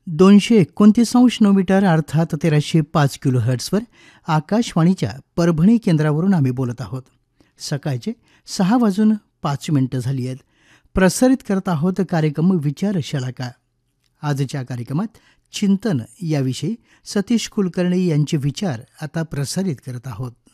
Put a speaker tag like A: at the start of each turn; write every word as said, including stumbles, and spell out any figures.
A: दोनशे एकोणतीस अंश नऊ मीटर अर्थात तेराशे पाच किलो हर्ट्सवर आकाशवाणीच्या परभणी केंद्रावरून आम्ही बोलत आहोत. सकाळचे सहा वाजून पाच मिनटं झाली आहेत. प्रसारित करत आहोत कार्यक्रम विचारशलाका. आजच्या कार्यक्रमात चिंतन याविषयी सतीश कुलकर्णी यांचे विचार आता प्रसारित करत आहोत.